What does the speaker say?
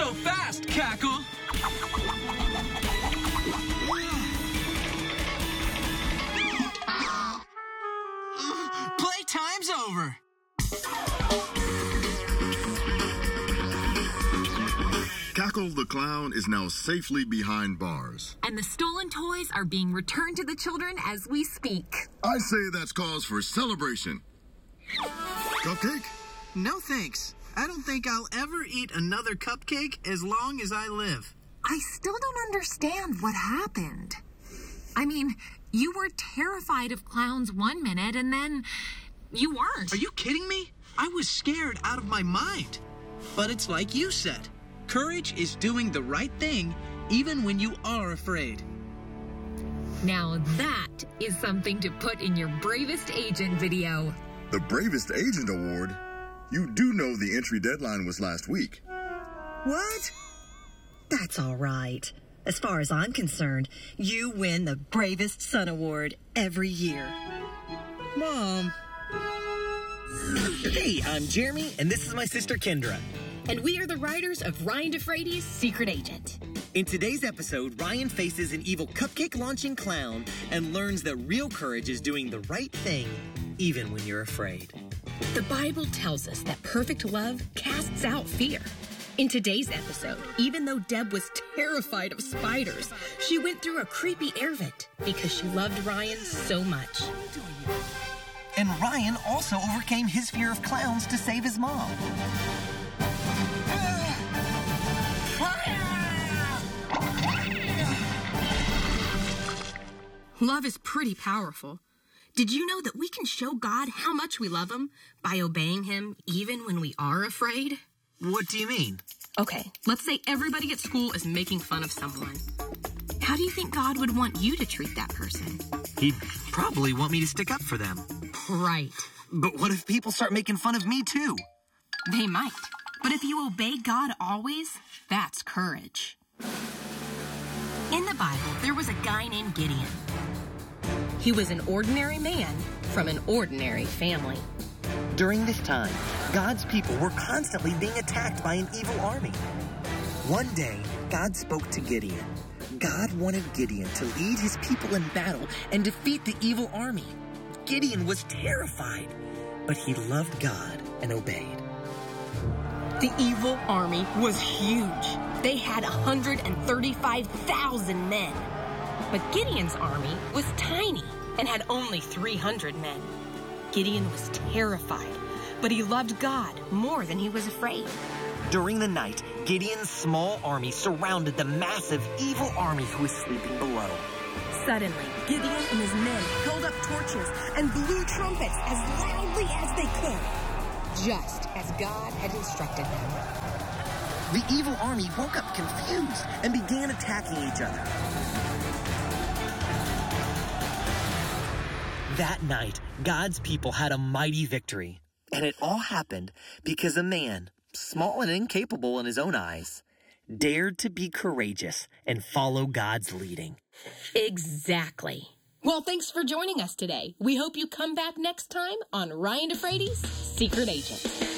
so fast, Cackle! Playtime's over! Cackle the Clown is now safely behind bars. And the stolen toys are being returned to the children as we speak. I say that's cause for celebration. Cupcake? No thanks. I don't think I'll ever eat another cupcake as long as I live. I still don't understand what happened. I mean, you were terrified of clowns one minute and then you weren't. Are you kidding me? I was scared out of my mind. But it's like you said. Courage is doing the right thing even when you are afraid. Now that is something to put in your Bravest Agent video. The Bravest Agent Award? You do know the entry deadline was last week. What? That's all right. As far as I'm concerned, you win the Bravest Son Award every year. Mom. Hey, I'm Jeremy, and this is my sister Kendra. And we are the writers of Ryan DeFrades' Secret Agent. In today's episode, Ryan faces an evil cupcake-launching clown and learns that real courage is doing the right thing, even when you're afraid. The Bible tells us that perfect love casts out fear. In today's episode, even though Deb was terrified of spiders, she went through a creepy air vent because she loved Ryan so much. And Ryan also overcame his fear of clowns to save his mom. Love is pretty powerful. Did you know that we can show God how much we love him by obeying him even when we are afraid? What do you mean? Okay, let's say everybody at school is making fun of someone. How do you think God would want you to treat that person? He'd probably want me to stick up for them. Right. But what if people start making fun of me too? They might. But if you obey God always, that's courage. In the Bible, there was a guy named Gideon. He was an ordinary man from an ordinary family. During this time, God's people were constantly being attacked by an evil army. One day, God spoke to Gideon. God wanted Gideon to lead his people in battle and defeat the evil army. Gideon was terrified, but he loved God and obeyed. The evil army was huge. They had 135,000 men. But Gideon's army was tiny and had only 300 men. Gideon was terrified, but he loved God more than he was afraid. During the night, Gideon's small army surrounded the massive evil army who was sleeping below. Suddenly, Gideon and his men held up torches and blew trumpets as loudly as they could, just as God had instructed them. The evil army woke up confused and began attacking each other. That night, God's people had a mighty victory. And it all happened because a man, small and incapable in his own eyes, dared to be courageous and follow God's leading. Exactly. Well, thanks for joining us today. We hope you come back next time on Ryan DeFrades' Secret Agent.